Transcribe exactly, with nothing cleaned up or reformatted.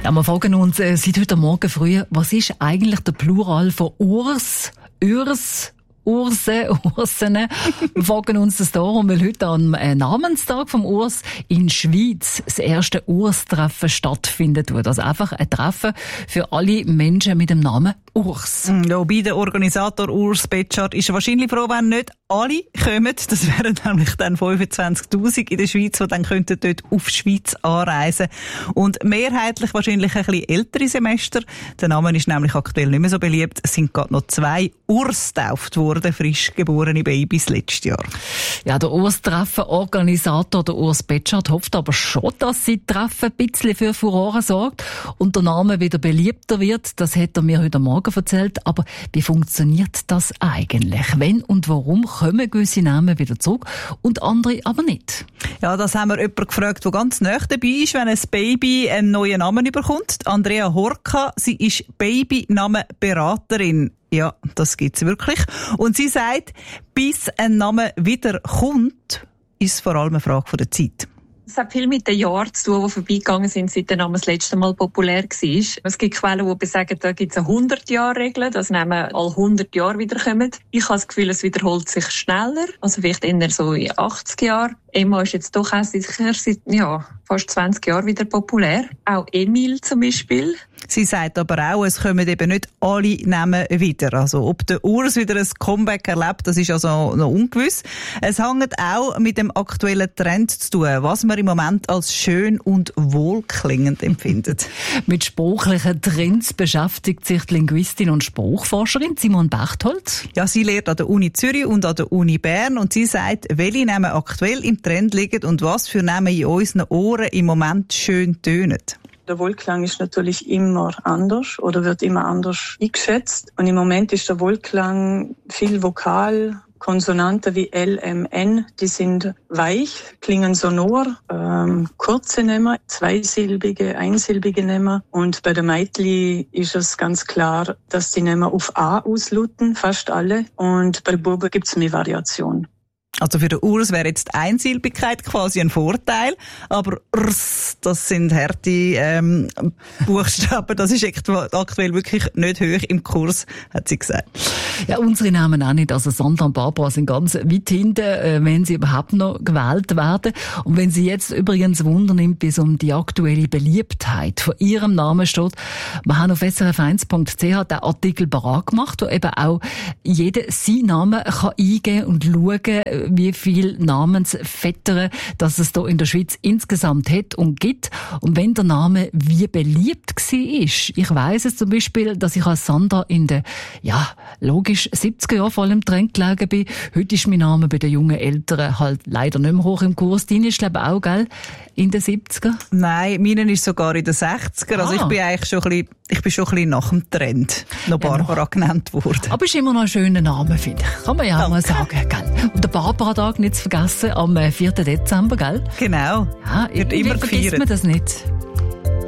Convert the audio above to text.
Ja, wir fragen uns äh, seit heute Morgen früh, was ist eigentlich der Plural von Urs, Urs, Urse, Ursene. Wir fragen uns das darum, weil heute am äh, Namenstag vom Urs in Schwyz das erste Urs-Treffen stattfindet. Also einfach ein Treffen für alle Menschen mit dem Namen Urs. Ja, bei der Organisator Urs Betschart ist er wahrscheinlich froh, wenn nicht alle kommen. Das wären nämlich dann fünfundzwanzigtausend in der Schweiz, die dann könnten dort auf die Schweiz anreisen. Und mehrheitlich wahrscheinlich ein bisschen ältere Semester. Der Name ist nämlich aktuell nicht mehr so beliebt. Es sind gerade noch zwei Urs getauft worden, frisch geborene Babys letztes Jahr. Ja, der Urs-Treffen-Organisator, der Urs Betschart, hofft aber schon, dass sie Treffen ein bisschen für Furore sorgt und der Name wieder beliebter wird. Das hat er mir heute Morgen erzählt. Aber wie funktioniert das eigentlich? Wenn und warum kommen gewisse Namen wieder zurück und andere aber nicht? Ja, das haben wir jemanden gefragt, der ganz nah dabei ist, wenn ein Baby einen neuen Namen bekommt. Andrea Horka, sie ist Babynamenberaterin. Ja, das gibt's wirklich. Und sie sagt, bis ein Name wieder kommt, ist es vor allem eine Frage der Zeit. Es hat viel mit den Jahren zu tun, die vorbeigegangen sind, seit der Name das letzte Mal populär war. Es gibt Quellen, die sagen, da gibt es eine hundert-Jahr-Regel, dass Namen alle hundert Jahre wiederkommen. Ich habe das Gefühl, es wiederholt sich schneller, also vielleicht eher so in achtzig Jahren. Emma ist jetzt doch auch sicher seit ja, fast zwanzig Jahren wieder populär. Auch Emil zum Beispiel. Sie sagt aber auch, es kommen eben nicht alle Namen wieder. Also ob der Urs wieder ein Comeback erlebt, das ist also noch ungewiss. Es hängt auch mit dem aktuellen Trend zu tun, was man im Moment als schön und wohlklingend empfindet. Mit sprachlichen Trends beschäftigt sich die Linguistin und Sprachforscherin Simone Bechtold. Ja, sie lehrt an der Uni Zürich und an der Uni Bern und sie sagt, welche Namen aktuell im Trend liegen und was für Namen in unseren Ohren im Moment schön tönen. Der Wohlklang ist natürlich immer anders oder wird immer anders eingeschätzt. Und im Moment ist der Wohlklang viel vokal. Konsonanten wie L, M, N, die sind weich, klingen sonor, ähm, kurze Nehmen, zweisilbige, einsilbige Nehmen. Und bei der Meitli ist es ganz klar, dass die Nehmen auf A ausluten, fast alle. Und bei der Buben gibt es mehr Variation. Also für den Urs wäre jetzt die Einsilbigkeit quasi ein Vorteil, aber Rs, das sind harte ähm, Buchstaben, das ist aktuell wirklich nicht hoch im Kurs, hat sie gesagt. Ja, unsere Namen auch nicht. Also Sandra und Barbara sind ganz weit hinten, äh, wenn sie überhaupt noch gewählt werden. Und wenn sie jetzt übrigens Wunder nimmt, wie es um die aktuelle Beliebtheit von ihrem Namen steht, wir haben auf S R F eins Punkt C H den Artikel parat gemacht, wo eben auch jeder seinen Namen kann eingeben und schauen, wie viel Namensvettern, dass es da in der Schweiz insgesamt hat und gibt. Und wenn der Name wie beliebt war, ich weiss es zum Beispiel, dass ich als Sandra in den, ja, logisch siebziger Jahren voll im Trend gelegen bin. Heute ist mein Name bei den jungen Eltern halt leider nicht mehr hoch im Kurs. Deine ist, glaube ich, auch, gell, in den siebziger? Nein, meine ist sogar in den sechziger. Ah. Also ich bin eigentlich schon ein bisschen, ich bin schon ein bisschen nach dem Trend noch Barbara ja, genannt worden. Aber ist immer noch ein schöner Name, finde ich. Kann man ja auch mal sagen, gell. Und der Barbara-Tag nicht zu vergessen, am vierten Dezember, gell? Genau. Ja, wird immer gefeiert. Vergisst man das nicht.